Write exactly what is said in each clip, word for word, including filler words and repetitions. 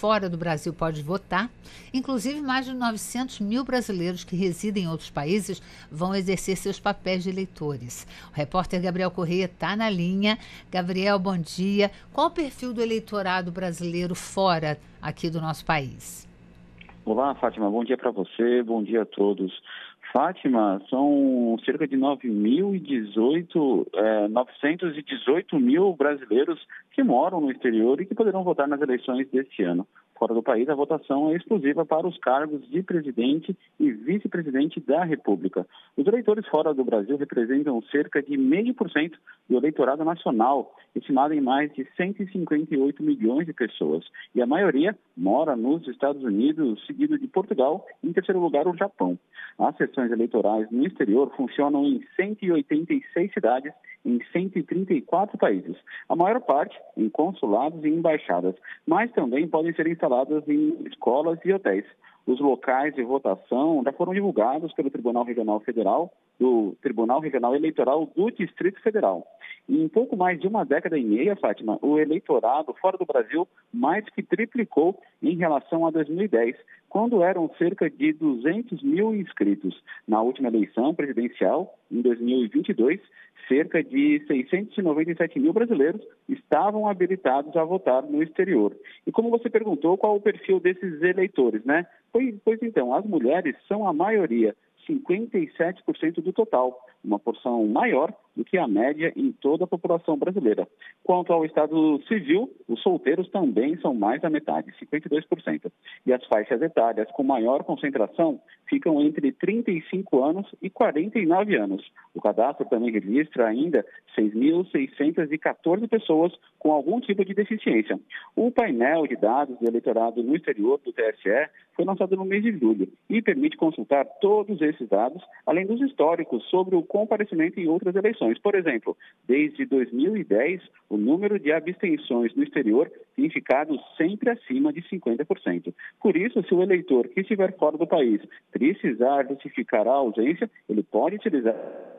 fora do Brasil pode votar. Inclusive, mais de novecentos mil brasileiros que residem em outros países vão exercer seus papéis de eleitores. O repórter Gabriel Correia está na linha. Gabriel, bom dia. Qual o perfil do eleitorado brasileiro fora aqui do nosso país? Olá, Fátima. Bom dia para você. Bom dia a todos. Fátima, são cerca de nove mil e dezoito, é, novecentos e dezoito mil brasileiros que moram no exterior e que poderão votar nas eleições deste ano. Fora do país, a votação é exclusiva para os cargos de presidente e vice-presidente da República. Os eleitores fora do Brasil representam cerca de zero vírgula cinco por cento do eleitorado nacional, estimado em mais de cento e cinquenta e oito milhões de pessoas. E a maioria mora nos Estados Unidos, seguido de Portugal, e em terceiro lugar o Japão. As sessões eleitorais no exterior funcionam em cento e oitenta e seis cidades em cento e trinta e quatro países, a maior parte em consulados e embaixadas, mas também podem ser instaladas em escolas e hotéis. Os locais de votação já foram divulgados pelo Tribunal Regional Federal, do Tribunal Regional Eleitoral do Distrito Federal. E em pouco mais de uma década e meia, Fátima, o eleitorado fora do Brasil mais que triplicou em relação a dois mil e dez, quando eram cerca de duzentos mil inscritos. Na última eleição presidencial, em dois mil e vinte e dois, cerca de seiscentos e noventa e sete mil brasileiros estavam habilitados a votar no exterior. E como você perguntou, qual o perfil desses eleitores, né? Pois, pois então, as mulheres são a maioria, cinquenta e sete por cento do total, uma porção maior do que a média em toda a população brasileira. Quanto ao estado civil, os solteiros também são mais da metade, cinquenta e dois por cento. E as faixas etárias com maior concentração ficam entre trinta e cinco anos e quarenta e nove anos. O cadastro também registra ainda seis mil seiscentas e quatorze pessoas com algum tipo de deficiência. O painel de dados do eleitorado no exterior do T S E foi lançado no mês de julho e permite consultar todos esses dados, além dos históricos sobre o comparecimento em outras eleições. Por exemplo, desde dois mil e dez, o número de abstenções no exterior tem ficado sempre acima de cinquenta por cento. Por isso, se o eleitor que estiver fora do país precisar justificar a ausência, ele pode utilizar.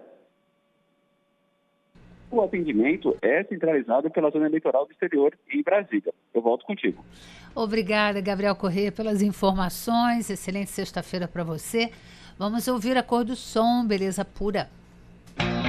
O atendimento é centralizado pela zona eleitoral do exterior em Brasília. Eu volto contigo. Obrigada, Gabriel Correia, pelas informações. Excelente sexta-feira para você. Vamos ouvir a cor do som, beleza pura.